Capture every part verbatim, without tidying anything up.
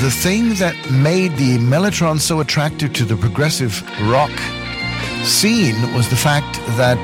the thing that made the Mellotron so attractive to the progressive rock scene was the fact that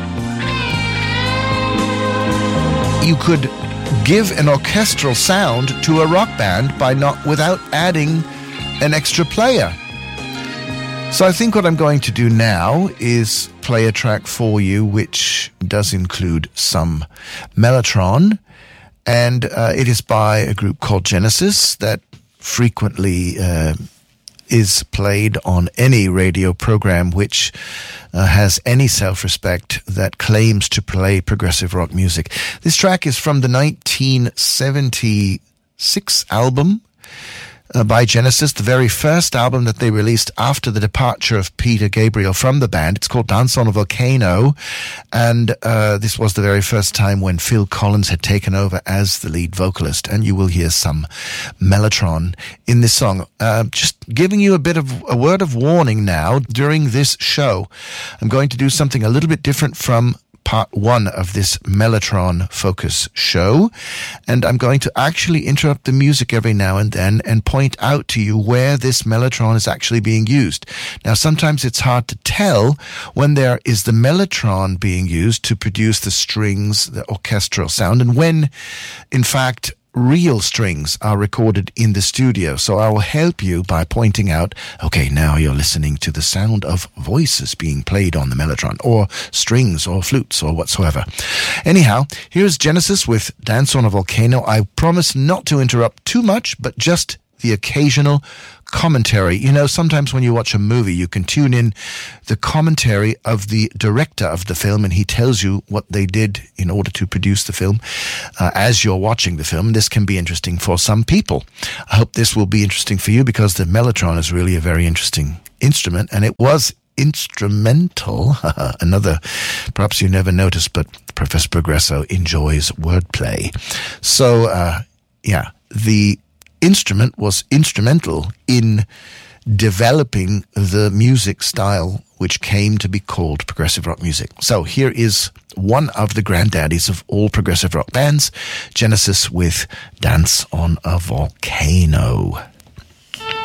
you could give an orchestral sound to a rock band by not without adding an extra player. So I think what I'm going to do now is play a track for you which does include some Mellotron, and uh, it is by a group called Genesis that frequently uh, is played on any radio program which uh, has any self-respect that claims to play progressive rock music. This track is from the nineteen seventy-six album Uh, by Genesis, the very first album that they released after the departure of Peter Gabriel from the band. It's called Dance on a Volcano, and uh, this was the very first time when Phil Collins had taken over as the lead vocalist, and you will hear some Mellotron in this song. Uh, just giving you a bit of a word of warning now, during this show, I'm going to do something a little bit different from part one of this Mellotron Focus show, and I'm going to actually interrupt the music every now and then and point out to you where this Mellotron is actually being used. Now, sometimes it's hard to tell when there is the Mellotron being used to produce the strings, the orchestral sound, and when, in fact, real strings are recorded in the studio. So I will help you by pointing out, okay, now you're listening to the sound of voices being played on the Mellotron, or strings or flutes or whatsoever. Anyhow, here's Genesis with Dance on a Volcano. I promise not to interrupt too much, but just the occasional commentary. You know, sometimes when you watch a movie, you can tune in the commentary of the director of the film, and he tells you what they did in order to produce the film uh, as you're watching the film. This can be interesting for some people. I hope this will be interesting for you, because the Mellotron is really a very interesting instrument, and it was instrumental. Another, perhaps you never noticed, but Professor Progresso enjoys wordplay. So, uh, yeah, the instrument was instrumental in developing the music style which came to be called progressive rock music. So here is one of the granddaddies of all progressive rock bands, Genesis with Dance on a Volcano.